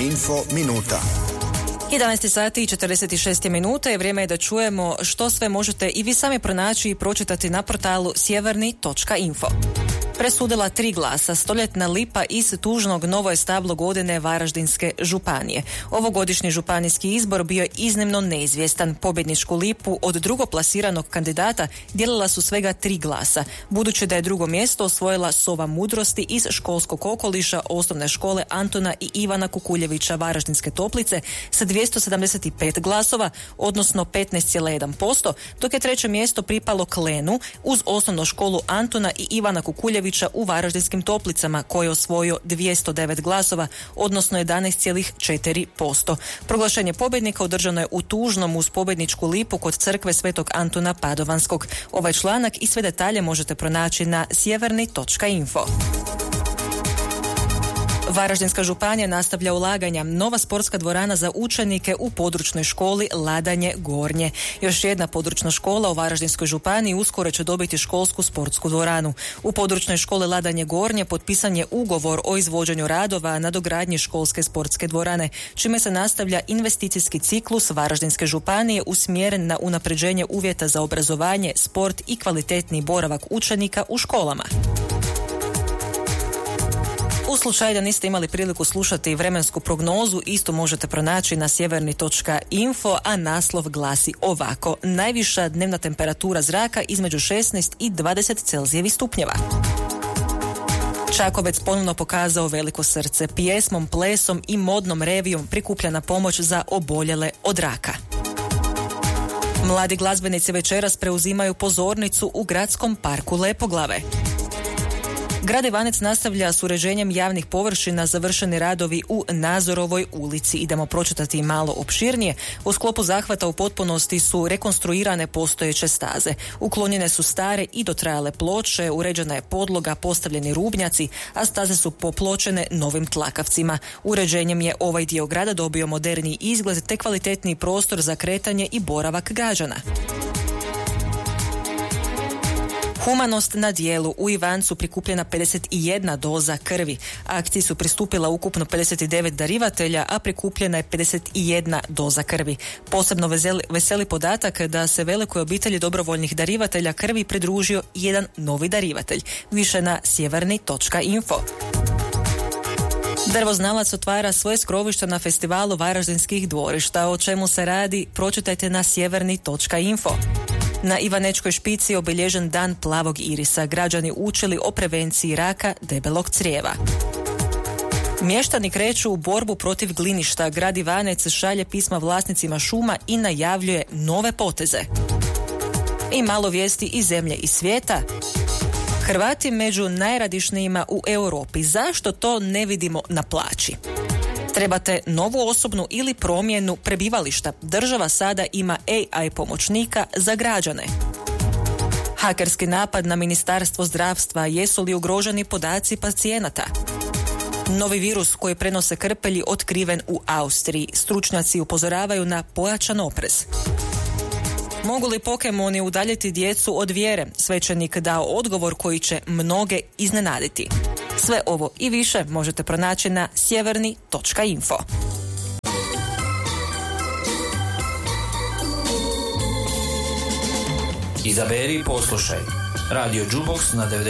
Info minuta. 11 sati i 46 minuta je vrijeme da čujemo što sve možete i vi sami pronaći i pročitati na portalu sjeverni.info. Presudila 3 glasa, stoljetna lipa iz tužnog novo establo godine Varaždinske županije. Ovogodišnji županijski izbor bio je iznimno neizvjestan. Pobjedničku lipu od drugoplasiranog kandidata dijelila su svega 3 glasa, budući da je drugo mjesto osvojila Sova mudrosti iz školskog okoliša osnovne škole Antuna i Ivana Kukuljevića Varaždinske Toplice sa 275 glasova, odnosno 15,1%, dok je treće mjesto pripalo Klenu uz osnovnu školu Antuna i Ivana Kukuljevića u Varaždinskim Toplicama, koji je osvojio 209 glasova, odnosno 11,4%. Proglašenje pobjednika održano je u tužnom uz pobjedničku lipu kod crkve Svetog Antuna Padovanskog. Ovaj članak i sve detalje možete pronaći na sjeverni.info. Varaždinska županija nastavlja ulaganja. Nova sportska dvorana za učenike u područnoj školi Ladanje Gornje. Još jedna područna škola u Varaždinskoj županiji uskoro će dobiti školsku sportsku dvoranu. U područnoj školi Ladanje Gornje potpisan je ugovor o izvođenju radova na dogradnji školske sportske dvorane, čime se nastavlja investicijski ciklus Varaždinske županije usmjeren na unapređenje uvjeta za obrazovanje, sport i kvalitetni boravak učenika u školama. U slučaju da niste imali priliku slušati vremensku prognozu, isto možete pronaći na sjeverni.info, a naslov glasi ovako: najviša dnevna temperatura zraka između 16 i 20 Celzijevih stupnjeva. Čakovec ponovno pokazao veliko srce. Pjesmom, plesom i modnom revijom prikupljena pomoć za oboljele od raka. Mladi glazbenici večeras preuzimaju pozornicu u gradskom parku Lepoglave. Grad Ivanec nastavlja s uređenjem javnih površina, završeni radovi u Nazorovoj ulici. Idemo pročitati malo opširnije. U sklopu zahvata u potpunosti su rekonstruirane postojeće staze. Uklonjene su stare i dotrajale ploče, uređena je podloga, postavljeni rubnjaci, a staze su popločene novim tlakavcima. Uređenjem je ovaj dio grada dobio moderniji izgled te kvalitetniji prostor za kretanje i boravak građana. Humanost na dijelu. U Ivancu prikupljena 51 doza krvi. Akciji su pristupila ukupno 59 darivatelja, a prikupljena je 51 doza krvi. Posebno veseli podatak da se velikoj obitelji dobrovoljnih darivatelja krvi pridružio jedan novi darivatelj. Više na sjeverni.info. Drvoznalac otvara svoje skrovište na festivalu Varaždinskih dvorišta. O čemu se radi, pročitajte na sjeverni.info. Na Ivanečkoj špici je obilježen dan plavog irisa. Građani učili o prevenciji raka debelog crijeva. Mještani kreću u borbu protiv gliništa. Grad Ivanec šalje pisma vlasnicima šuma i najavljuje nove poteze. I malo vijesti iz zemlje i svijeta. Hrvati među najradišnijima u Europi. Zašto to ne vidimo na plaći? Trebate novu osobnu ili promjenu prebivališta. Država sada ima AI pomoćnika za građane. Hakerski napad na Ministarstvo zdravstva. Jesu li ugroženi podaci pacijenata? Novi virus koji prenose krpelji otkriven u Austriji. Stručnjaci upozoravaju na pojačan oprez. Mogu li Pokemoni udaljiti djecu od vjere? Svećenik dao odgovor koji će mnoge iznenaditi. Sve ovo i više možete pronaći na sjeverni.info. Izaberi i poslušaj. Radio Jukebox na